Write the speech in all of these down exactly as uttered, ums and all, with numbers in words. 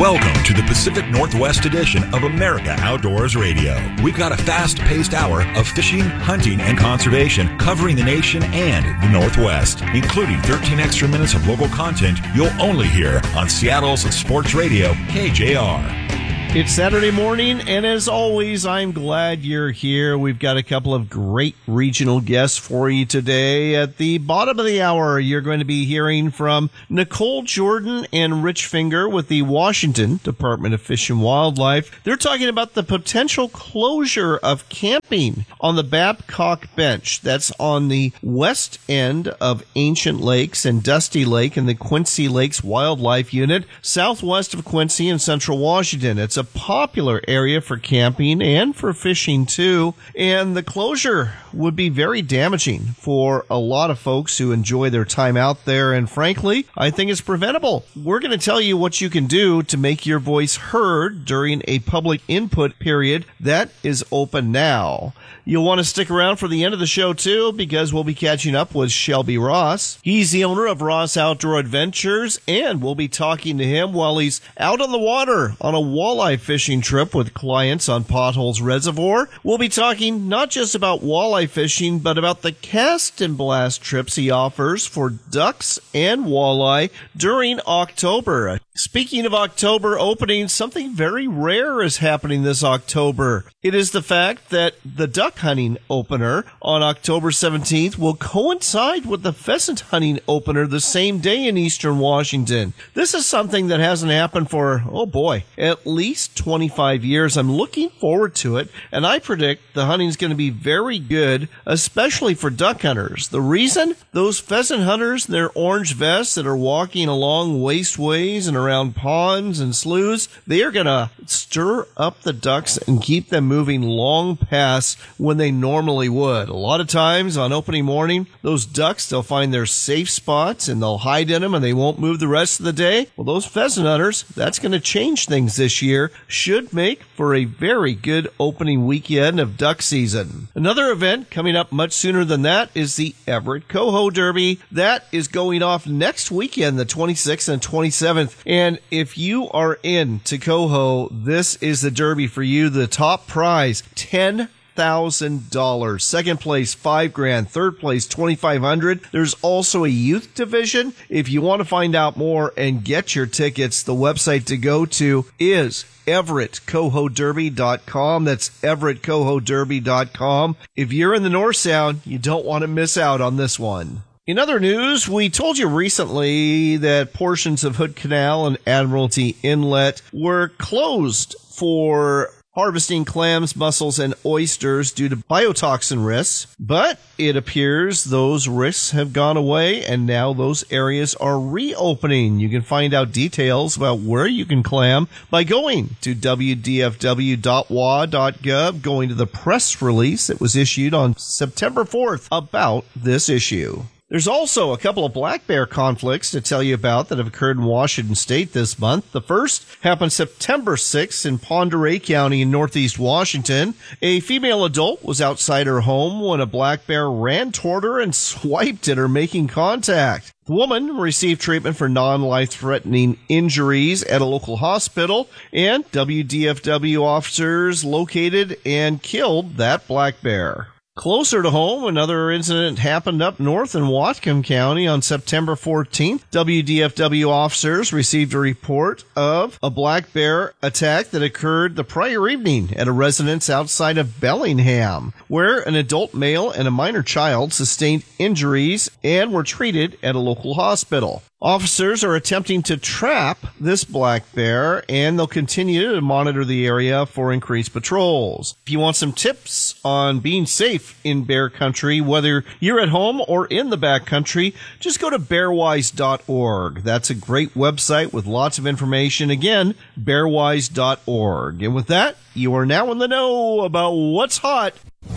Welcome to the Pacific Northwest edition of America Outdoors Radio. We've got a fast-paced hour of fishing, hunting, and conservation covering the nation and the Northwest, including thirteen extra minutes of local content you'll only hear on Seattle's sports radio, K J R. It's Saturday morning, and as always, I'm glad you're here. We've got a couple of great regional guests for you today. At the bottom of the hour, you're going to be hearing from Nicole Jordan and Rich Finger with the Washington Department of Fish and Wildlife. They're talking about the potential closure of camping on the Babcock Bench. That's on the west end of Ancient Lakes and Dusty Lake in the Quincy Lakes Wildlife Unit, southwest of Quincy in central Washington. It's a popular area for camping and for fishing too, and the closure would be very damaging for a lot of folks who enjoy their time out there, and frankly, I think it's preventable. We're going to tell you what you can do to make your voice heard during a public input period that is open now. You'll want to stick around for the end of the show, too, because we'll be catching up with Shelby Ross. He's the owner of Ross Outdoor Adventures, and we'll be talking to him while he's out on the water on a walleye fishing trip with clients on Potholes Reservoir. We'll be talking not just about walleye fishing, but about the cast and blast trips he offers for ducks and walleye during October. Speaking of October openings, something very rare is happening this October. It is the fact that the duck hunting opener on October seventeenth will coincide with the pheasant hunting opener the same day in eastern Washington. This is something that hasn't happened for, oh boy, at least twenty-five years. I'm looking forward to it, and I predict the hunting is going to be very good, especially for duck hunters. The reason? Those pheasant hunters in their orange vests that are walking along wasteways and around ponds and sloughs, they are going to stir up the ducks and keep them moving long past when they normally would. A lot of times on opening morning, those ducks, they'll find their safe spots and they'll hide in them and they won't move the rest of the day. Well, those pheasant hunters, that's going to change things this year. Should make for a very good opening weekend of duck season. Another event coming up much sooner than that is the Everett Coho Derby. That is going off next weekend, the twenty-sixth and twenty-seventh. And if you are in to Coho, this is the Derby for you. The top prize, ten thousand dollars. Second place, five grand. Third place, twenty-five hundred. There's also a youth division. If you want to find out more and get your tickets, the website to go to is Everett Coho Derby dot com. That's Everett Coho Derby dot com. If you're in the North Sound, you don't want to miss out on this one. In other news, we told you recently that portions of Hood Canal and Admiralty Inlet were closed for harvesting clams, mussels, and oysters due to biotoxin risks, but it appears those risks have gone away and now those areas are reopening. You can find out details about where you can clam by going to w d f w dot w a dot gov, going to the press release that was issued on September fourth about this issue. There's also a couple of black bear conflicts to tell you about that have occurred in Washington State this month. The first happened September sixth in Pend Oreille County in northeast Washington. A female adult was outside her home when a black bear ran toward her and swiped at her, making contact. The woman received treatment for non-life-threatening injuries at a local hospital, and W D F W officers located and killed that black bear. Closer to home, another incident happened up north in Whatcom County on September fourteenth. W D F W officers received a report of a black bear attack that occurred the prior evening at a residence outside of Bellingham, where an adult male and a minor child sustained injuries and were treated at a local hospital. Officers are attempting to trap this black bear, and they'll continue to monitor the area for increased patrols. If you want some tips on being safe in bear country, whether you're at home or in the backcountry, just go to bearwise dot org. That's a great website with lots of information. Again, bearwise dot org. And with that, you are now in the know about what's hot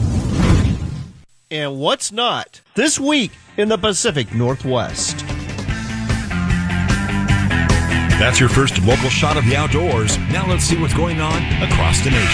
and what's not this week in the Pacific Northwest. That's your first local shot of the outdoors. Now let's see what's going on across the nation.